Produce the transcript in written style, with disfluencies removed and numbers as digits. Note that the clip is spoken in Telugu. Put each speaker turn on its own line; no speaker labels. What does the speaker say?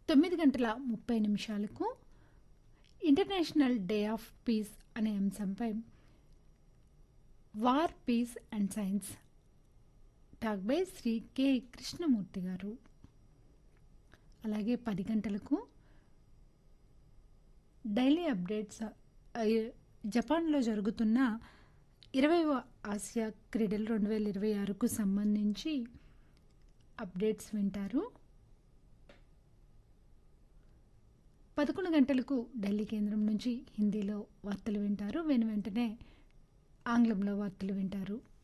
9:30 ఇంటర్నేషనల్ డే ఆఫ్ పీస్ అనే అంశంపై war, piece and science talk by Shri K Krishnamurthy గారు. అలాగే 10 గంటలకు డైలీ అప్డేట్స్ జపాన్లో జరుగుతున్న 20వ ఆసియా క్రీడలు 2026కు సంబంధించి అప్డేట్స్ వింటారు. 11 గంటలకు ఢిల్లీ కేంద్రం నుంచి హిందీలో వార్తలు వింటారు. వెంటనే ఆంగ్లంలో వార్తలు వింటారు.